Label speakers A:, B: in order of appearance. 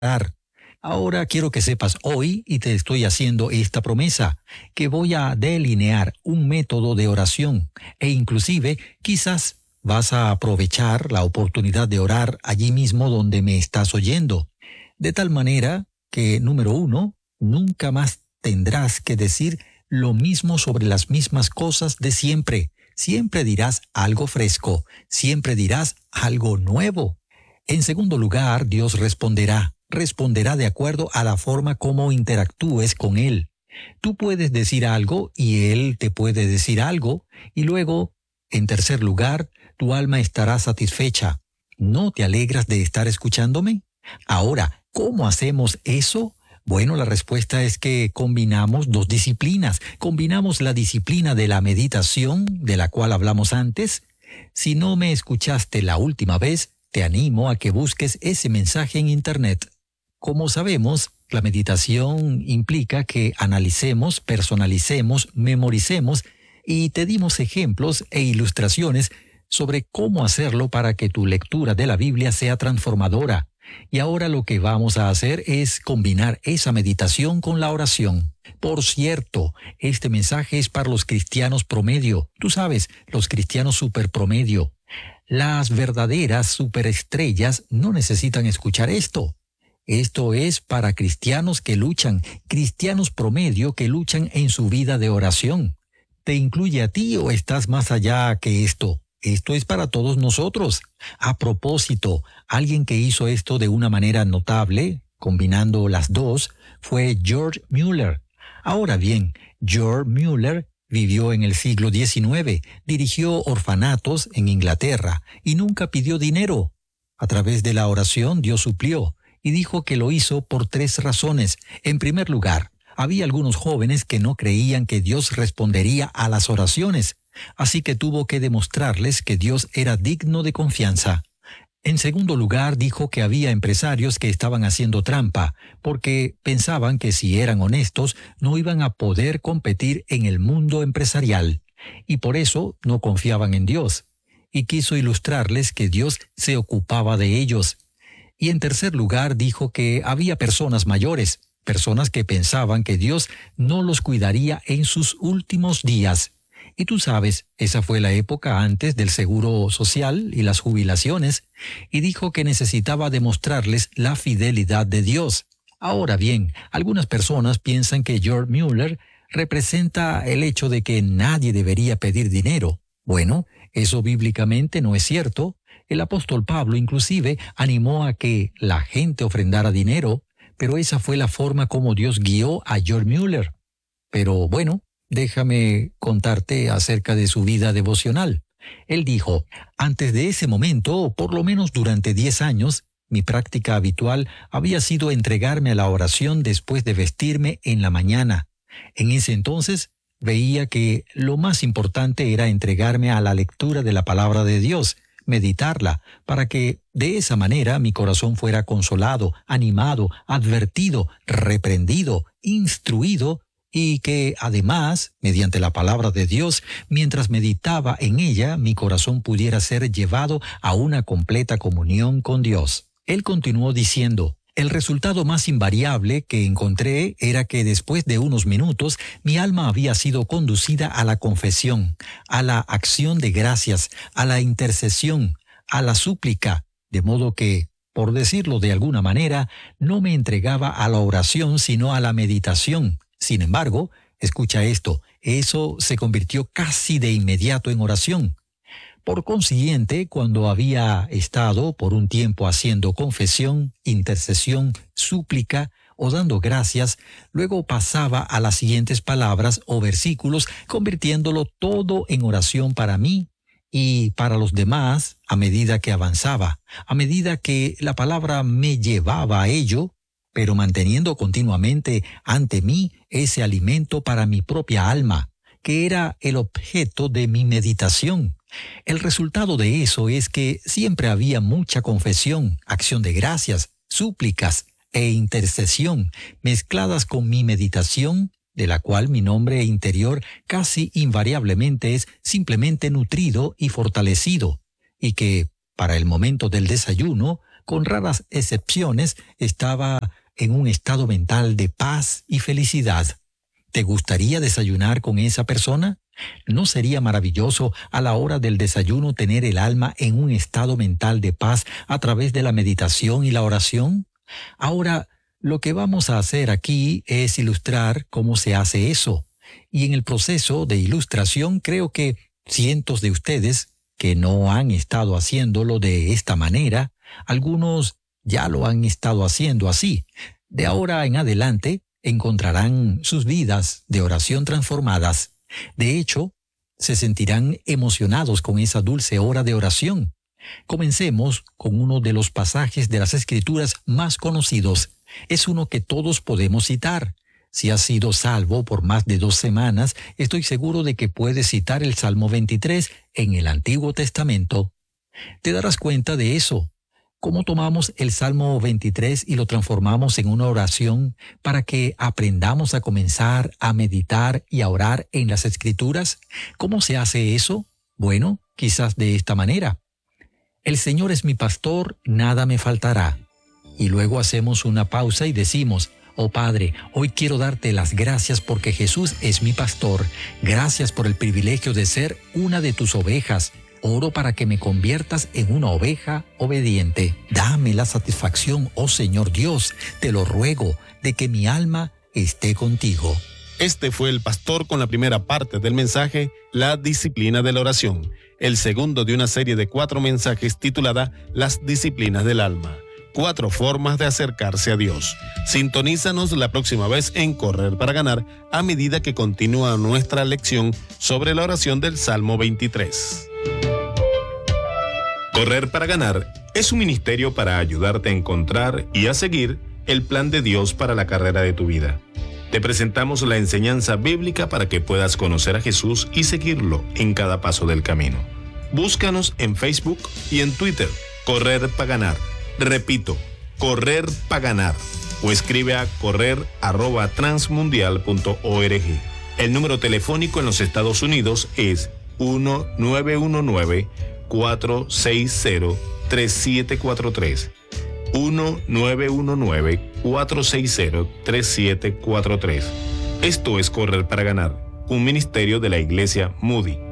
A: orar. Ahora quiero que sepas hoy, y te estoy haciendo esta promesa, que voy a delinear un método de oración e inclusive quizás vas a aprovechar la oportunidad de orar allí mismo donde me estás oyendo. De tal manera que, número 1, nunca más tendrás que decir lo mismo sobre las mismas cosas de siempre. Siempre dirás algo fresco, siempre dirás algo nuevo. En segundo lugar, Dios responderá de acuerdo a la forma como interactúes con Él. Tú puedes decir algo y Él te puede decir algo, y luego, en tercer lugar, tu alma estará satisfecha. ¿No te alegras de estar escuchándome? Ahora, ¿cómo hacemos eso? Bueno, la respuesta es que combinamos dos disciplinas. Combinamos la disciplina de la meditación, de la cual hablamos antes. Si no me escuchaste la última vez, te animo a que busques ese mensaje en Internet. Como sabemos, la meditación implica que analicemos, personalicemos, memoricemos y te dimos ejemplos e ilustraciones sobre cómo hacerlo para que tu lectura de la Biblia sea transformadora. Y ahora lo que vamos a hacer es combinar esa meditación con la oración. Por cierto, este mensaje es para los cristianos promedio. Tú sabes, los cristianos superpromedio. Las verdaderas superestrellas no necesitan escuchar esto. Esto es para cristianos que luchan, cristianos promedio que luchan en su vida de oración. ¿Te incluye a ti o estás más allá que esto? Esto es para todos nosotros. A propósito, alguien que hizo esto de una manera notable, combinando las dos, fue George Mueller. Ahora bien, George Mueller vivió en el siglo XIX, dirigió orfanatos en Inglaterra y nunca pidió dinero. A través de la oración Dios suplió y dijo que lo hizo por 3 razones. En primer lugar, había algunos jóvenes que no creían que Dios respondería a las oraciones. Así que tuvo que demostrarles que Dios era digno de confianza. En segundo lugar, dijo que había empresarios que estaban haciendo trampa, porque pensaban que si eran honestos no iban a poder competir en el mundo empresarial, y por eso no confiaban en Dios. Y quiso ilustrarles que Dios se ocupaba de ellos. Y en tercer lugar, dijo que había personas mayores, personas que pensaban que Dios no los cuidaría en sus últimos días. Y tú sabes, esa fue la época antes del seguro social y las jubilaciones, y dijo que necesitaba demostrarles la fidelidad de Dios. Ahora bien, algunas personas piensan que George Mueller representa el hecho de que nadie debería pedir dinero. Bueno, eso bíblicamente no es cierto. El apóstol Pablo inclusive animó a que la gente ofrendara dinero, pero esa fue la forma como Dios guió a George Mueller. Pero bueno, déjame contarte acerca de su vida devocional. Él dijo, antes de ese momento, por lo menos durante 10 años, mi práctica habitual había sido entregarme a la oración después de vestirme en la mañana. En ese entonces, veía que lo más importante era entregarme a la lectura de la palabra de Dios, meditarla, para que de esa manera mi corazón fuera consolado, animado, advertido, reprendido, instruido, y que además, mediante la palabra de Dios, mientras meditaba en ella, mi corazón pudiera ser llevado a una completa comunión con Dios. Él continuó diciendo, el resultado más invariable que encontré era que después de unos minutos mi alma había sido conducida a la confesión, a la acción de gracias, a la intercesión, a la súplica, de modo que, por decirlo de alguna manera, no me entregaba a la oración sino a la meditación. Sin embargo, escucha esto, eso se convirtió casi de inmediato en oración. Por consiguiente, cuando había estado por un tiempo haciendo confesión, intercesión, súplica o dando gracias, luego pasaba a las siguientes palabras o versículos, convirtiéndolo todo en oración para mí y para los demás a medida que avanzaba, a medida que la palabra me llevaba a ello, pero manteniendo continuamente ante mí ese alimento para mi propia alma, que era el objeto de mi meditación. El resultado de eso es que siempre había mucha confesión, acción de gracias, súplicas e intercesión, mezcladas con mi meditación, de la cual mi nombre interior casi invariablemente es simplemente nutrido y fortalecido, y que, para el momento del desayuno, con raras excepciones, estaba en un estado mental de paz y felicidad. ¿Te gustaría desayunar con esa persona? ¿No sería maravilloso a la hora del desayuno tener el alma en un estado mental de paz a través de la meditación y la oración? Ahora, lo que vamos a hacer aquí es ilustrar cómo se hace eso. Y en el proceso de ilustración creo que cientos de ustedes que no han estado haciéndolo de esta manera, algunos ya lo han estado haciendo así. De ahora en adelante encontrarán sus vidas de oración transformadas. De hecho, se sentirán emocionados con esa dulce hora de oración. Comencemos con uno de los pasajes de las Escrituras más conocidos. Es uno que todos podemos citar. Si has sido salvo por más de 2 semanas, estoy seguro de que puedes citar el Salmo 23 en el Antiguo Testamento. Te darás cuenta de eso. ¿Cómo tomamos el Salmo 23 y lo transformamos en una oración para que aprendamos a comenzar a meditar y a orar en las Escrituras? ¿Cómo se hace eso? Bueno, quizás de esta manera. El Señor es mi pastor, nada me faltará. Y luego hacemos una pausa y decimos: oh Padre, hoy quiero darte las gracias porque Jesús es mi pastor. Gracias por el privilegio de ser una de tus ovejas. Oro para que me conviertas en una oveja obediente. Dame la satisfacción, oh Señor Dios, te lo ruego, de que mi alma esté contigo.
B: Este fue el pastor con la primera parte del mensaje, La disciplina de la oración, el segundo de una serie de 4 mensajes titulada Las disciplinas del alma. 4 formas de acercarse a Dios. Sintonízanos la próxima vez en Correr para Ganar a medida que continúa nuestra lección sobre la oración del Salmo 23. Correr para Ganar es un ministerio para ayudarte a encontrar y a seguir el plan de Dios para la carrera de tu vida. Te presentamos la enseñanza bíblica para que puedas conocer a Jesús y seguirlo en cada paso del camino. Búscanos en Facebook y en Twitter, Correr para Ganar. Repito, Correr para Ganar, o escribe a correr@transmundial.org. El número telefónico en los Estados Unidos es 1-919-460-3743. 1-919-460-3743. Esto es Correr para Ganar, un ministerio de la Iglesia Moody.